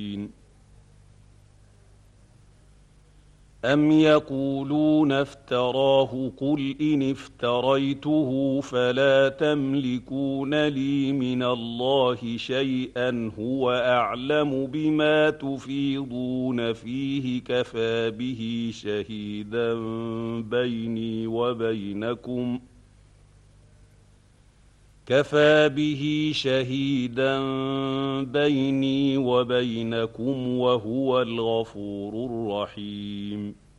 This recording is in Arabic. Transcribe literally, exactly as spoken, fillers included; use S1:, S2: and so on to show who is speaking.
S1: أَمْ يَقُولُونَ افْتَرَاهُ قُلْ إِنِ افْتَرَيْتُهُ فَلَا تَمْلِكُونَ لِي مِنَ اللَّهِ شَيْئًا هُوَ أَعْلَمُ بِمَا تُفِيضُونَ فِيهِ كَفَىٰ بِهِ شَهِيدًا بَيْنِي وَبَيْنَكُمْ كفى به شهيدا بيني وبينكم وهو الغفور الرحيم